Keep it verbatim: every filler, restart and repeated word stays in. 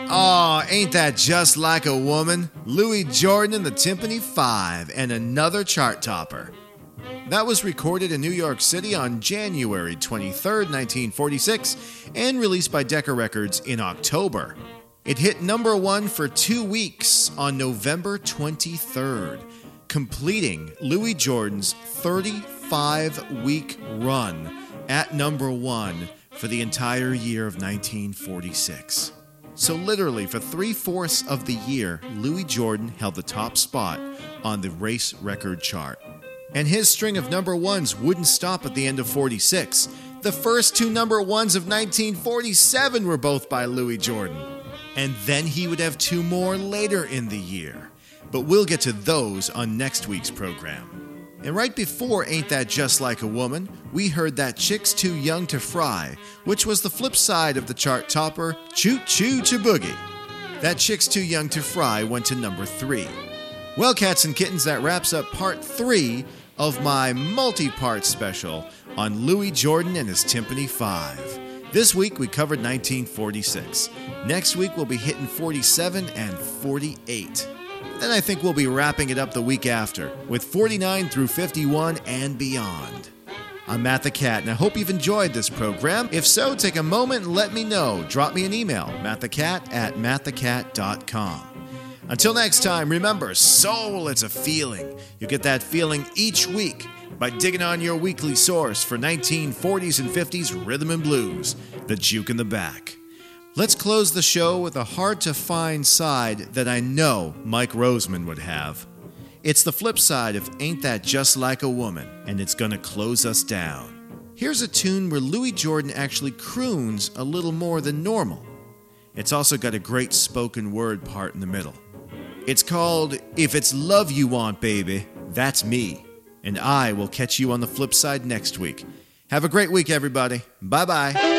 Aw, ain't that just like a woman? Louis Jordan and the Tympany Five, and another chart topper. That was recorded in New York City on January twenty-third, nineteen forty-six, and released by Decca Records in October. It hit number one for two weeks on November twenty-third, completing Louis Jordan's thirty-five-week run at number one for the entire year of nineteen forty-six. So literally, for three-fourths of the year, Louis Jordan held the top spot on the race record chart. And his string of number ones wouldn't stop at the end of forty-six. The first two number ones of nineteen forty-seven were both by Louis Jordan. And then he would have two more later in the year. But we'll get to those on next week's program. And right before Ain't That Just Like a Woman, we heard That Chick's Too Young to Fry, which was the flip side of the chart topper, Choo Choo to Boogie. That Chick's Too Young to Fry went to number three. Well, cats and kittens, that wraps up part three of my multi-part special on Louis Jordan and his Tympany Five. This week we covered nineteen forty-six. Next week we'll be hitting forty-seven and forty-eight. Then I think we'll be wrapping it up the week after with forty-nine through fifty-one and beyond. I'm Matt the Cat, and I hope you've enjoyed this program. If so, take a moment and let me know. Drop me an email, mattthecat at mattthecat dot com. Until next time, remember, soul, it's a feeling. You get that feeling each week by digging on your weekly source for nineteen forties and fifties rhythm and blues, the Juke in the Back. Let's close the show with a hard-to-find side that I know Mike Roseman would have. It's the flip side of Ain't That Just Like a Woman, and it's gonna close us down. Here's a tune where Louis Jordan actually croons a little more than normal. It's also got a great spoken word part in the middle. It's called If It's Love You Want, Baby, That's Me. And I will catch you on the flip side next week. Have a great week, everybody. Bye-bye.